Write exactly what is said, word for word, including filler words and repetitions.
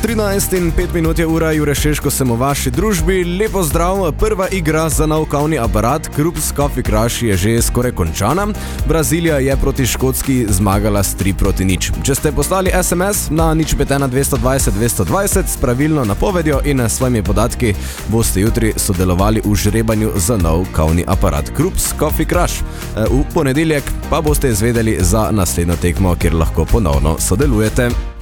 trinajst in pet minut je ura, Jure Šeško sem v vaši družbi. Lepo zdrav, prva igra za nov kavni aparat Krups Coffee Crush je že skoraj končana. Brazilija je proti Škotski zmagala s tri proti nič. Če ste poslali es em es na nič pet ena dvesto dvajset dvesto dvajset s pravilno napovedjo in s svojimi podatki, boste jutri sodelovali v žrebanju za nov kavni aparat Krups Coffee Crush. V ponedeljek pa boste izvedeli za naslednjo tekmo, kjer lahko ponovno sodelujete.